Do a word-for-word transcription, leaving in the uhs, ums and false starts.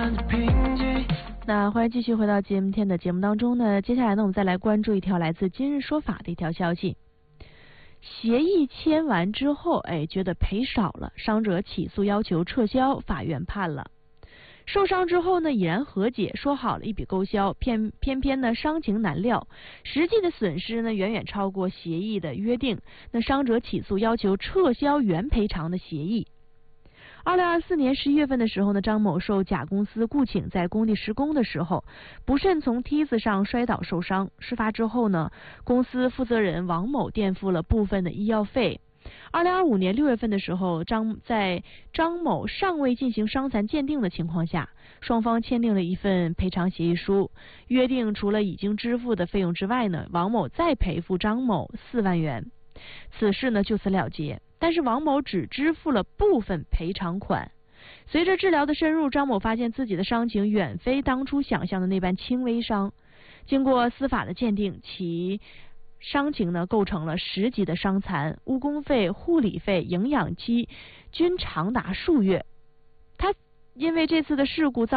那欢迎继续回到今天的节目当中呢，接下来呢，我们再来关注一条来自今日说法的一条消息。协议签完之后，哎，觉得赔少了，伤者起诉要求撤销，法院判了。受伤之后呢，已然和解，说好了一笔勾销，偏偏偏呢伤情难料，实际的损失呢远远超过协议的约定。那伤者起诉要求撤销原赔偿的协议。二零二四年十一月份的时候呢，张某受甲公司雇请在工地施工的时候，不慎从梯子上摔倒受伤。事发之后呢，公司负责人王某垫付了部分的医药费。二零二五年六月份的时候，张在张某尚未进行伤残鉴定的情况下，双方签订了一份赔偿协议书，约定除了已经支付的费用之外呢，王某再赔付张某四万元。此事呢就此了结。但是王某只支付了部分赔偿款。随着治疗的深入，张某发现自己的伤情远非当初想象的那般轻微伤。经过司法的鉴定，其伤情呢构成了十级的伤残，误工费、护理费、营养期均长达数月。他因为这次的事故造